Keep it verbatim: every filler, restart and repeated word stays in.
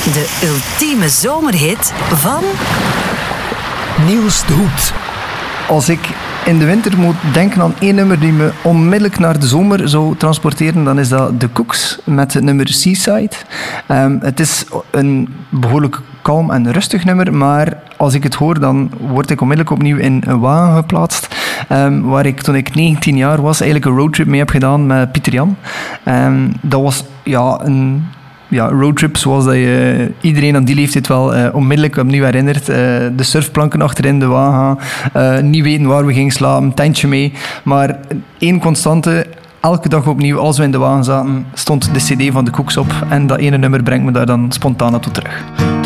De ultieme zomerhit van... Niels de Hoed. Als ik in de winter moet denken aan één nummer die me onmiddellijk naar de zomer zou transporteren, dan is dat The Cooks met het nummer Seaside. Um, het is een behoorlijk kalm en rustig nummer, maar als ik het hoor, dan word ik onmiddellijk opnieuw in een wagen geplaatst, um, waar ik toen ik negentien jaar was eigenlijk een roadtrip mee heb gedaan met Pieter Jan. Um, dat was ja, een... Ja, roadtrip, zoals dat je iedereen aan die leeftijd wel uh, onmiddellijk opnieuw herinnert. Uh, de surfplanken achterin de wagen, uh, niet weten waar we gingen slapen, tentje mee. Maar één constante, elke dag opnieuw, als we in de wagen zaten, stond de cd van de Cooks op. En dat ene nummer brengt me daar dan spontaan naartoe terug.